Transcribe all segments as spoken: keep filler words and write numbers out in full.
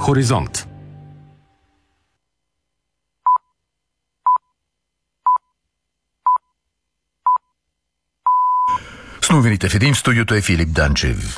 Хоризонт. С новините в един в студиото е Филип Данчев.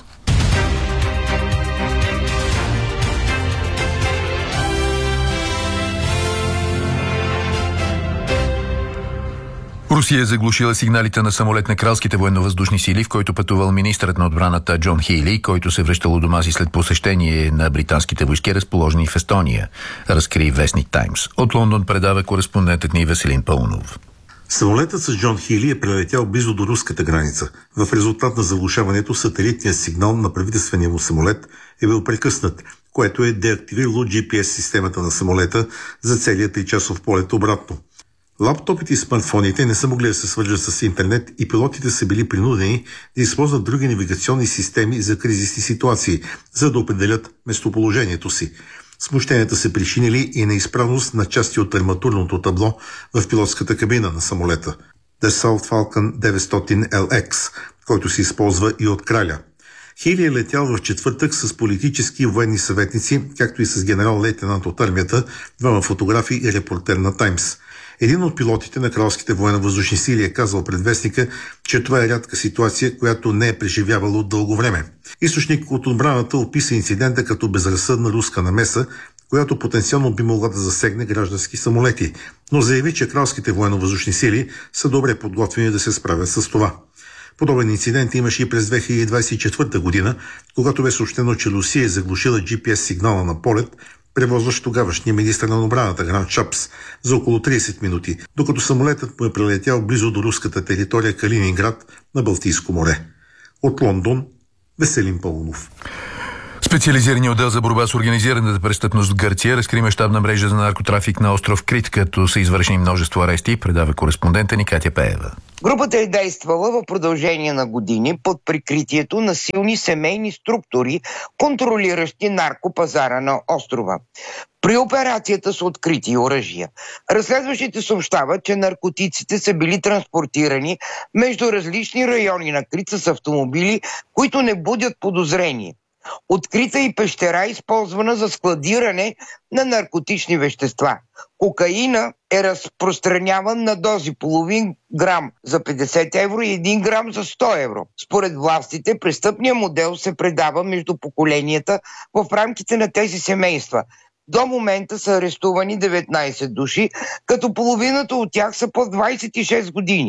Русия е заглушила сигналите на самолет на кралските военновъздушни сили, в който пътувал министърът на отбраната Джон Хейли, който се връщал у дома си след посещение на британските войски, разположени в Естония, разкри вестник Таймс. От Лондон предава кореспондентът ни Веселин Паунов. Самолетът с Джон Хейли е прелетял близо до руската граница. В резултат на заглушаването сателитният сигнал на правителствения му самолет е бил прекъснат, което е деактивирало джи пи ес системата на самолета за целият тричасов полет обратно. Лаптопите и смартфоните не са могли да се свържат с интернет и пилотите са били принудени да използват други навигационни системи за кризисни ситуации, за да определят местоположението си. Смущенията се причинили и неизправност на части от арматурното табло в пилотската кабина на самолета Dassault Falcon деветстотин ел екс, който се използва и от краля. Хейли е летял в четвъртък с политически и военни съветници, както и с генерал-лейтенант от армията, двама фотографи и репортер на Таймс. Един от пилотите на кралските военновъздушни сили е казал пред вестника, че това е рядка ситуация, която не е преживявала от дълго време. Източник от отбраната описа инцидента като безразсъдна руска намеса, която потенциално би могла да засегне граждански самолети, но заяви, че кралските военновъздушни сили са добре подготвени да се справят с това. Подобен инцидент имаше и през две хиляди двадесет и четвърта година, когато бе съобщено, че Русия е заглушила джи пи ес сигнала на полет, превозващ тогавашния министър на отбраната Грант Шапс за около тридесет минути, докато самолетът му е прелетял близо до руската територия Калининград на Балтийско море. От Лондон, Веселин Паунов. Специализираният отдел за борба с организираната престъпност в Гърция разкри мащабна мрежа за наркотрафик на остров Крит, като са извършени множество арести, предава кореспондента ни Катя Пеева. Групата е действала в продължение на години под прикритието на силни семейни структури, контролиращи наркопазара на острова. При операцията са открити оръжия. Разследващите съобщават, че наркотиците са били транспортирани между различни райони на Крит с автомобили, които не будят подозрение. Открита и пещера, използвана за складиране на наркотични вещества. Кокаина е разпространяван на дози половин грам за петдесет евро и един грам за сто евро. Според властите, престъпният модел се предава между поколенията в рамките на тези семейства. До момента са арестувани деветнадесет души, като половината от тях са по двадесет и шест години.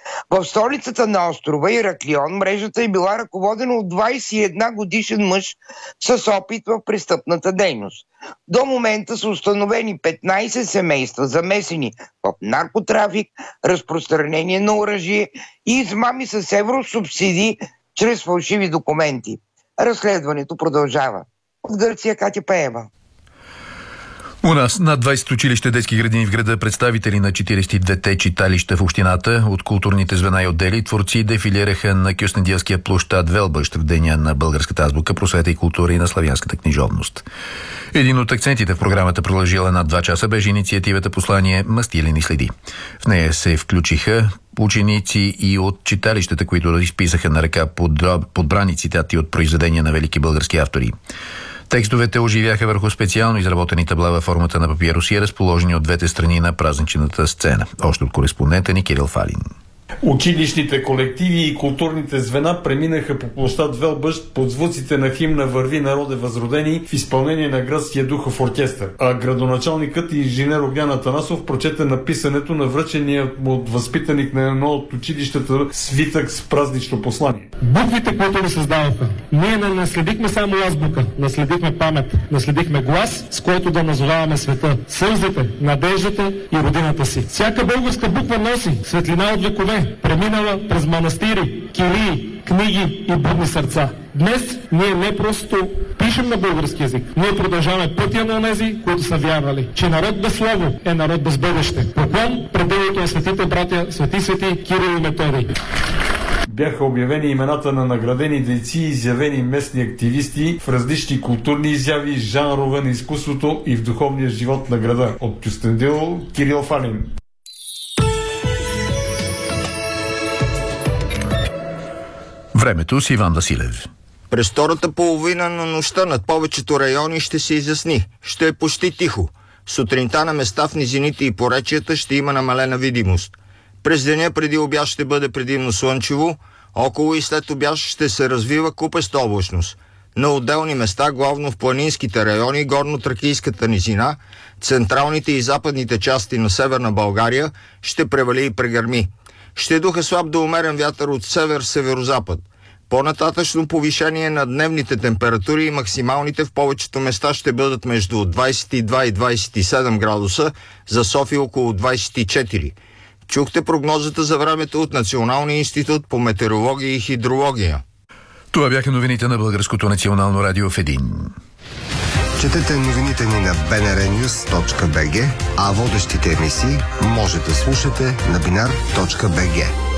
В столицата на острова Ираклион мрежата е била ръководена от двадесет и един годишен мъж с опит в престъпната дейност. До момента са установени петнадесет семейства, замесени в наркотрафик, разпространение на оръжие и измами с евросубсидии чрез фалшиви документи. Разследването продължава. От Гърция, Катя Пеева. У нас над двадесет училища, детски градини в града, представители на четиридесет и двете читалища в общината, от културните звена и отдели, творци дефилираха на Кюстендилския площад Велбъщ в деня на българската азбука, просвета и култура и на славянската книжовност. Един от акцентите в програмата, продължила над два часа, беше инициативата послание «Мастилени следи». В нея се включиха ученици и от читалищата, които изписаха на ръка подбрани цитати от произведения на велики български автори. Текстовете оживяха върху специално изработени табла във формата на папироси, разположени от двете страни на празничната сцена. Още от кореспондента ни Кирил Фалин. Училищните колективи и културните звена преминаха по площад Велбъщ под звуците на химна «Върви, народе възродени» в изпълнение на градския духов оркестър. А градоначалникът и инженер Огнян Атанасов прочете написането на връчения от възпитаник на едно от училищата свитък с празнично послание. Буквите, които ни създаваха, ние не наследихме само азбука, наследихме памет, наследихме глас, с който да назоваваме света, сълзите, надеждата и родината си. Всяка българска буква носи светлина от векове, преминала през манастири, килии, книги и будни сърца. Днес ние не просто пишем на български език, ние продължаваме пътя на онези, които са вярвали, че народ без слово е народ без бъдеще. Поклон пред делото на светите братя, свети свети Кирил и Методий. Бяха обявени имената на наградени дейци и изявени местни активисти в различни културни изяви, жанрове на изкуството и в духовния живот на града. От Кюстендил, Кирил Фалин. Времето с Иван Василев. През втората половина на нощта над повечето райони ще се изясни. Ще е почти тихо. Сутринта на места в низините и поречията ще има намалена видимост. През деня преди обяд ще бъде предимно слънчево, около и след обяд ще се развива купеста облачност. На отделни места, главно в планинските райони, горно-тракийската низина, централните и западните части на Северна България, ще превали и прегърми. Ще духа слаб до умерен вятър от север-северозапад. По-нататъчно повишение на дневните температури и максималните в повечето места ще бъдат между двадесет и два и двадесет и седем градуса, за София около двадесет и четири. Чухте прогнозата за времето от Националния институт по метеорология и хидрология. Това бяха новините на Българското национално радио в един. Четете новините ни на би ен ар нюз точка би джи, а водещите емисии може да слушате на бинар точка би джи.